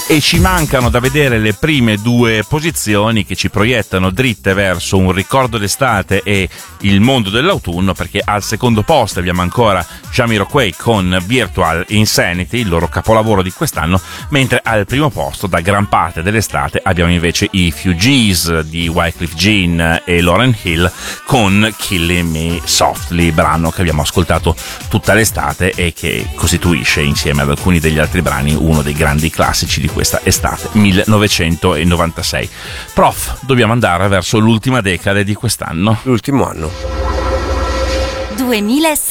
e ci mancano da vedere le prime due posizioni che ci proiettano dritte verso un ricordo d'estate e il mondo dell'autunno, perché al secondo posto abbiamo ancora Jamiroquai con Virtual Insanity, il loro capolavoro di quest'anno, mentre al primo posto da gran parte dell'estate abbiamo invece i Fugees di Wyclef Jean e Lauryn Hill con Killing Me Softly, brano che abbiamo ascoltato tutta l'estate e che costituisce insieme ad alcuni degli altri brani uno dei grandi classici di questa estate 1996. Prof, dobbiamo andare verso l'ultima decade di quest'anno. L'ultimo anno. 2006.